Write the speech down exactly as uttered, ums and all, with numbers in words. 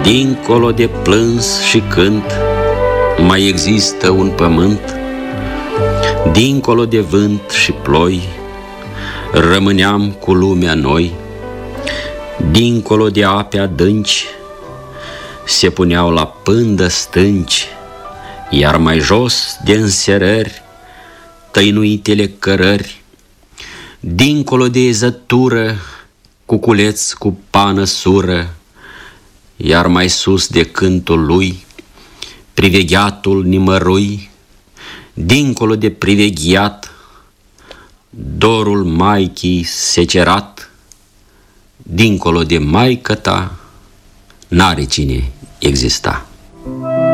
Dincolo de plâns și cânt mai există un pământ, dincolo de vânt și ploi rămâneam cu lumea noi, dincolo de ape adânci se puneau la pândă stânci, iar mai jos de înserări tăinuitele cărări, dincolo de ezătură cuculeț cu pană sură, iar mai sus de cântul lui privegheatul nimărui, dincolo de priveghiat dorul Maichii secerat, dincolo de maică ta n-are cine exista.